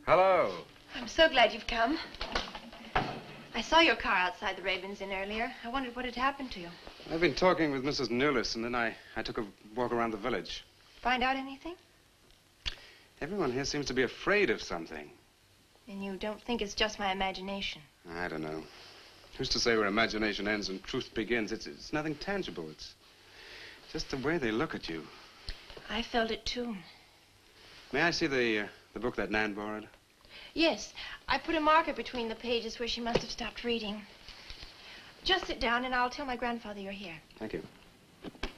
Hello. I'm so glad you've come. I saw your car outside the Ravens Inn earlier. I wondered what had happened to you. I've been talking with Mrs. Newless, and then I took a walk around the village. Find out anything? Everyone here seems to be afraid of something. And you don't think it's just my imagination? I don't know. Who's to say where imagination ends and truth begins? It's nothing tangible. It's just the way they look at you. I felt it, too. May I see the book that Nan borrowed? Yes. I put a marker between the pages where she must have stopped reading. Just sit down, and I'll tell my grandfather you're here. Thank you.